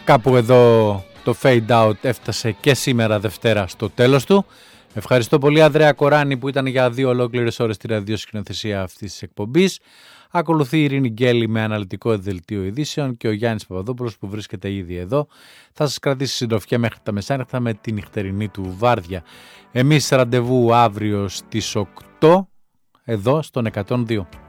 Κάπου εδώ το Fade Out έφτασε και σήμερα Δευτέρα στο τέλος του. Ευχαριστώ πολύ Ανδρέα Κοράνη που ήταν για 2 ολόκληρες ώρες στη ραδιοσκηνοθεσία αυτής της εκπομπής. Ακολουθεί η Ειρήνη Γκέλη με αναλυτικό δελτίο ειδήσεων και ο Γιάννης Παπαδόπουλος που βρίσκεται ήδη εδώ. Θα σας κρατήσει συντροφιά μέχρι τα μεσάνυχτα με τη νυχτερινή του βάρδια. Εμείς ραντεβού αύριο στις 8 εδώ στον 102.